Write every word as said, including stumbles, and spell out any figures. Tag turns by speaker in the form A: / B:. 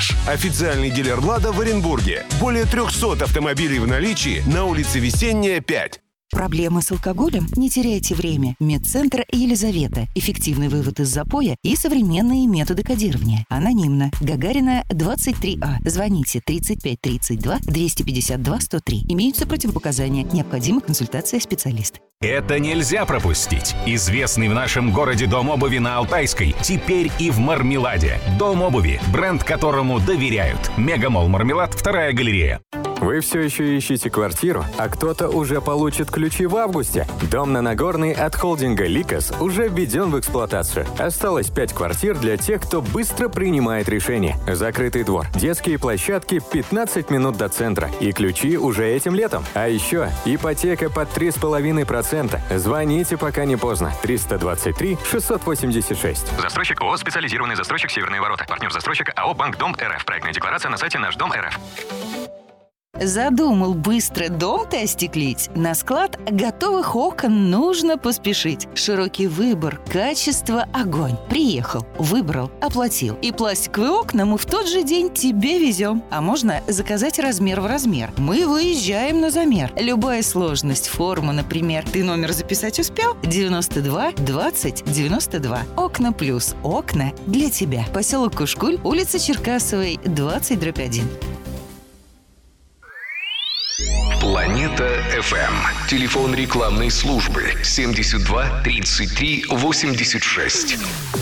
A: Официальный дилер «Лада» в Оренбурге. Более трехсот автомобилей в наличии на улице Весенняя, пять.
B: Проблемы с алкоголем? Не теряйте время. Медцентр Елизавета. Эффективный вывод из запоя и современные методы кодирования. Анонимно. Гагарина, двадцать три А. Звоните тридцать пять тридцать два двести пятьдесят два сто три. Имеются противопоказания. Необходима консультация специалиста.
C: Это нельзя пропустить. Известный в нашем городе дом обуви на Алтайской теперь и в Мармеладе. Дом обуви, бренд которому доверяют. Мегамолл Мармелад, вторая галерея.
D: Вы все еще ищете квартиру, а кто-то уже получит ключи в августе? Дом на Нагорной от холдинга «Ликос» уже введен в эксплуатацию. Осталось пять квартир для тех, кто быстро принимает решения. Закрытый двор, детские площадки, пятнадцать минут до центра. И ключи уже этим летом. А еще ипотека под три с половиной процента. Звоните, пока не поздно. триста двадцать три шестьсот восемьдесят шесть.
E: Застройщик ООО «Специализированный застройщик Северные ворота». Партнер застройщика АО «Банк Дом РФ». Проектная декларация на сайте Наш Дом РФ.
B: Задумал быстро дом-то остеклить? На склад готовых окон нужно поспешить. Широкий выбор, качество, огонь. Приехал, выбрал, оплатил. И пластиковые окна мы в тот же день тебе везем. А можно заказать размер в размер. Мы выезжаем на замер. Любая сложность, форма, например. Ты номер записать успел? девяносто два двадцать девяносто два. Окна плюс. Окна для тебя. Поселок Кушкуль, улица Черкасовой, двадцать дробь один.
F: Планета эф эм. Телефон рекламной службы семьдесят два тридцать три восемьдесят шесть.